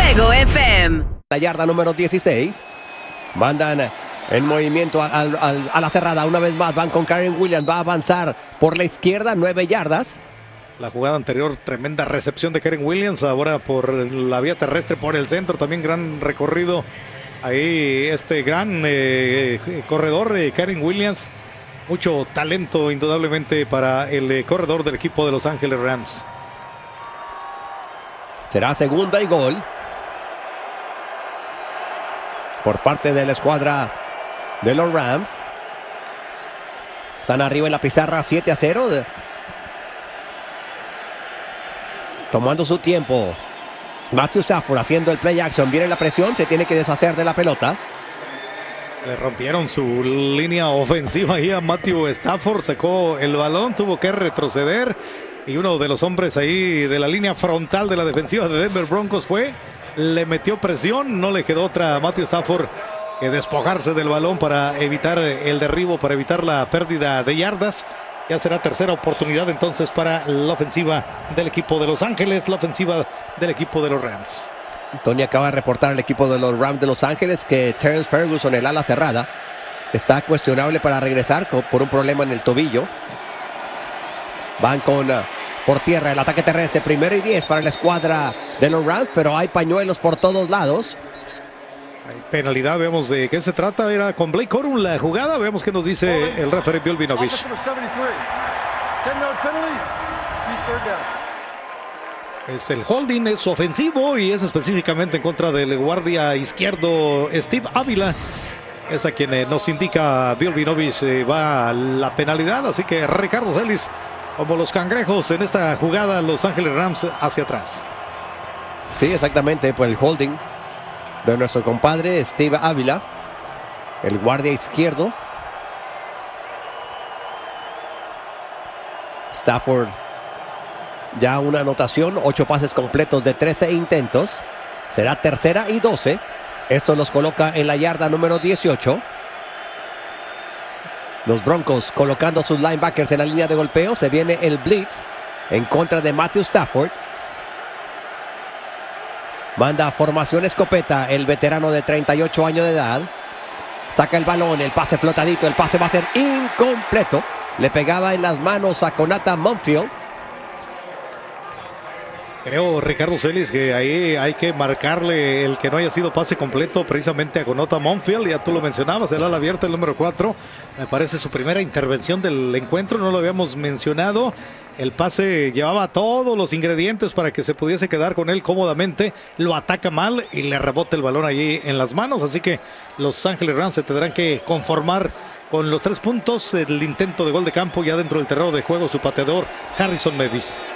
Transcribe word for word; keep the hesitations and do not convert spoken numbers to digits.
Fuego F M. La yarda número dieciséis. Mandan en movimiento al, al, a la cerrada. Una vez más van con Kyren Williams. Va a avanzar por la izquierda, nueve yardas. La jugada anterior, tremenda recepción de Kyren Williams. Ahora por la vía terrestre, por el centro, también gran recorrido. Ahí este gran eh, corredor, eh, Kyren Williams. Mucho talento indudablemente para el eh, corredor del equipo de Los Ángeles Rams. Será segunda y gol por parte de la escuadra de los Rams. Están arriba en la pizarra siete a cero. Tomando su tiempo. Matthew Stafford haciendo el play action. Viene la presión. Se tiene que deshacer de la pelota. Le rompieron su línea ofensiva ahí a Matthew Stafford. Sacó el balón. Tuvo que retroceder. Y uno de los hombres ahí de la línea frontal de la defensiva de Denver Broncos fue. Le metió presión. No le quedó otra a Matthew Stafford que despojarse del balón para evitar el derribo, para evitar la pérdida de yardas. Ya será tercera oportunidad entonces para la ofensiva del equipo de Los Ángeles, la ofensiva del equipo de los Rams. Tony acaba de reportar al equipo de los Rams de Los Ángeles que Terrence Ferguson, el ala cerrada, está cuestionable para regresar por un problema en el tobillo. Van con uh, por tierra el ataque terrestre, primero y diez para la escuadra de los Rams, pero hay pañuelos por todos lados. Hay penalidad, vemos de qué se trata. Era con Blake Corum la jugada. Veamos qué nos dice el referee Bill Vinovich. Es el holding, es ofensivo y es específicamente en contra del guardia izquierdo Steve Ávila. Es a quien eh, nos indica Bill Vinovich eh, va la penalidad. Así que Ricardo Celis, como los cangrejos en esta jugada, Los Ángeles Rams hacia atrás. Sí, exactamente, por el holding de nuestro compadre Steve Ávila, el guardia izquierdo. Stafford ya una anotación, ocho pases completos de trece intentos. Será tercera y doce. Esto los coloca en la yarda número dieciocho. Los Broncos colocando a sus linebackers en la línea de golpeo. Se viene el blitz en contra de Matthew Stafford. Manda formación escopeta el veterano de treinta y ocho años de edad. Saca el balón, el pase flotadito, el pase va a ser incompleto. Le pegaba en las manos a Konata Monfield. Creo, Ricardo Celis, que ahí hay que marcarle el que no haya sido pase completo precisamente a Konata Monfield. Ya tú lo mencionabas, el ala abierta, el número cuatro. Me parece su primera intervención del encuentro, no lo habíamos mencionado. El pase llevaba todos los ingredientes para que se pudiese quedar con él cómodamente. Lo ataca mal y le rebota el balón allí en las manos. Así que Los Ángeles Rams se tendrán que conformar con los tres puntos. El intento de gol de campo ya dentro del terreno de juego, su pateador Harrison Mevis.